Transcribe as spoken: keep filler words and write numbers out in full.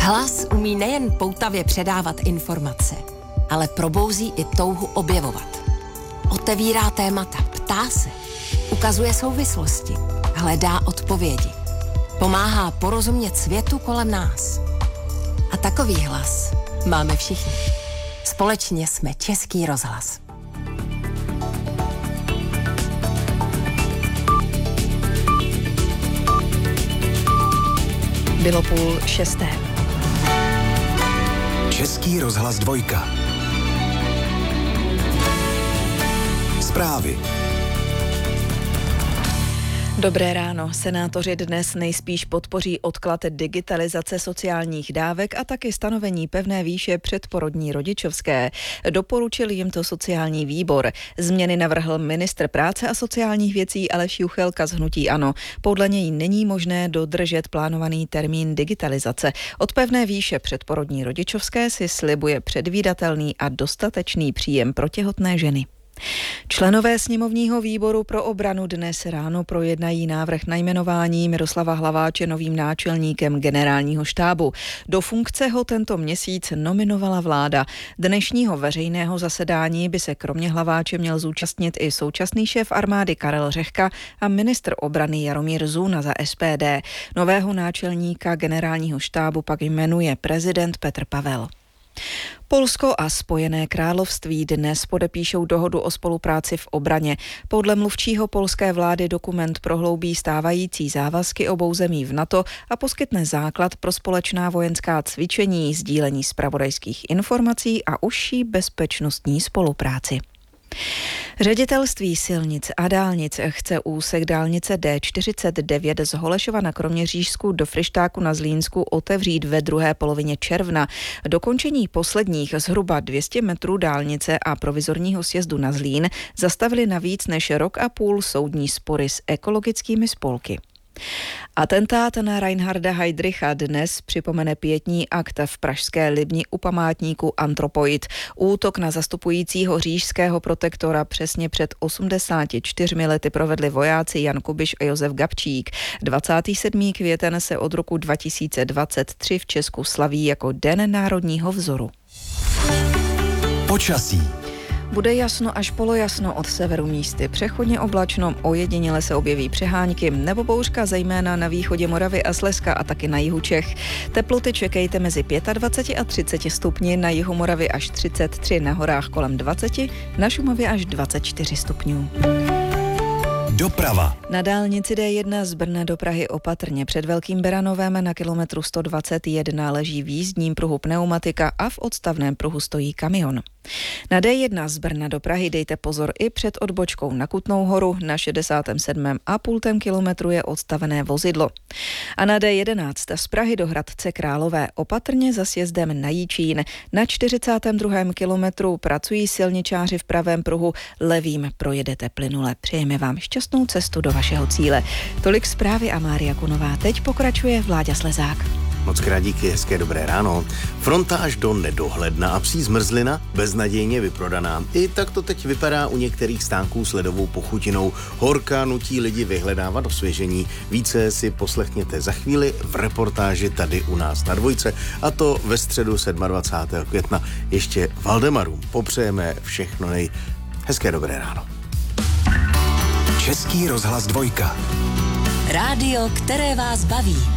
Hlas umí nejen poutavě předávat informace, ale probouzí i touhu objevovat. Otevírá témata, ptá se, ukazuje souvislosti, hledá odpovědi. Pomáhá porozumět světu kolem nás. A takový hlas máme všichni. Společně jsme Český rozhlas. Bylo půl šesté. Český rozhlas dvojka. Zprávy. Dobré ráno. Senátoři dnes nejspíš podpoří odklad digitalizace sociálních dávek a taky stanovení pevné výše předporodní rodičovské. Doporučil jim to sociální výbor. Změny navrhl ministr práce a sociálních věcí Aleš Juchelka z hnutí ANO. Podle něj není možné dodržet plánovaný termín digitalizace. Od pevné výše předporodní rodičovské si slibuje předvídatelný a dostatečný příjem pro těhotné ženy. Členové sněmovního výboru pro obranu dnes ráno projednají návrh na jmenování Miroslava Hlaváče novým náčelníkem generálního štábu. Do funkce ho tento měsíc nominovala vláda. Dnešního veřejného zasedání by se kromě Hlaváče měl zúčastnit i současný šéf armády Karel Řehka a ministr obrany Jaromír Zůna za S P D. Nového náčelníka generálního štábu pak jmenuje prezident Petr Pavel. Polsko a Spojené království dnes podepíšou dohodu o spolupráci v obraně. Podle mluvčího polské vlády dokument prohloubí stávající závazky obou zemí v NATO a poskytne základ pro společná vojenská cvičení, sdílení zpravodajských informací a užší bezpečnostní spolupráci. Ředitelství silnic a dálnic chce úsek dálnice D čtyřicet devět z Holešova na Kroměřížsku do Fryštáku na Zlínsku otevřít ve druhé polovině června. Dokončení posledních zhruba dvě stě metrů dálnice a provizorního sjezdu na Zlín zastavili na víc než rok a půl soudní spory s ekologickými spolky. Atentát na Reinharda Heydricha dnes připomene pietní akt v pražské Libni u památníku Antropoid. Útok na zastupujícího říšského protektora přesně před osmdesáti čtyřmi lety provedli vojáci Jan Kubiš a Josef Gabčík. dvacátého sedmého května se od roku dva tisíce dvacet tři v Česku slaví jako Den národního vzoru. Počasí. Bude jasno až polojasno, od severu místy přechodně oblačno, ojediněle se objeví přehánky nebo bouřka, zejména na východě Moravy a Slezska a taky na jihu Čech. Teploty čekejte mezi dvaceti pěti a třiceti stupni, na jihu Moravy až třicet tři, na horách kolem dvaceti, na Šumavě až dvacet čtyři stupňů. Doprava. Na dálnici D jedna z Brna do Prahy opatrně. Před Velkým Beranovem na kilometru sto dvacet jedna leží v jízdním pruhu pneumatika a v odstavném pruhu stojí kamion. Na D jedna z Brna do Prahy dejte pozor i před odbočkou na Kutnou Horu, na šedesátém sedmém a půltém kilometru je odstavené vozidlo. A na D jedenáct z Prahy do Hradce Králové opatrně za sjezdem na Jičín. Na čtyřicátém druhém kilometru pracují silničáři v pravém pruhu, levým projedete plynule. Přejeme vám šťastnou cestu do vašeho cíle. Tolik zprávy a Mária Kunová. Teď pokračuje Vláďa Slezák. Moc krát díky, hezké dobré ráno. Fronta až do nedohledna a psí zmrzlina beznadějně vyprodaná. I tak to teď vypadá u některých stánků s ledovou pochutinou. Horka nutí lidi vyhledávat osvěžení. Více si poslechněte za chvíli v reportáži tady u nás na Dvojce, a to ve středu dvacátého sedmého května. Ještě Valdemarům popřejeme všechno nej. Hezké dobré ráno. Český rozhlas dvojka. Rádio, které vás baví.